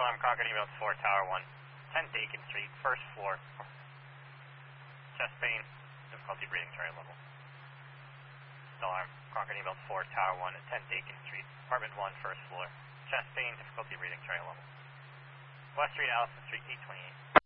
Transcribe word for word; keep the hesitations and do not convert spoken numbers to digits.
Alarm, Concord email four, Tower one, ten Dakin Street, first floor. Chest pain, difficulty breathing, try level. Alarm, Concord email four, Tower one, ten Dakin Street, apartment one, first floor. Chest pain, difficulty breathing, try level. West Street, Allison Street, eight twenty-eight.